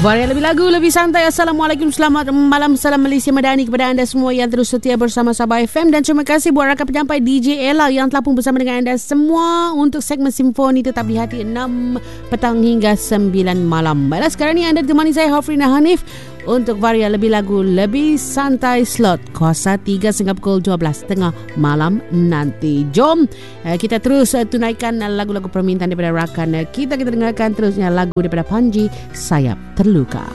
Varia lebih lagu, lebih santai. Assalamualaikum, selamat malam, salam Malaysia Madani kepada anda semua yang terus setia bersama Sabah FM. Dan terima kasih buat rakan penyampai DJ Ella yang telah pun bersama dengan anda semua untuk segmen Simfoni Tetap di Hati 6 petang hingga 9 malam. Baiklah, sekarang ni anda ditemani saya Hafrina Hanif untuk Varia lebih lagu, lebih santai slot kuasa 3 sehingga pukul 12.30 malam nanti. Jom kita terus tunaikan lagu-lagu permintaan daripada rakan kita. Kita dengarkan terusnya lagu daripada Panji, Sayap Terluka.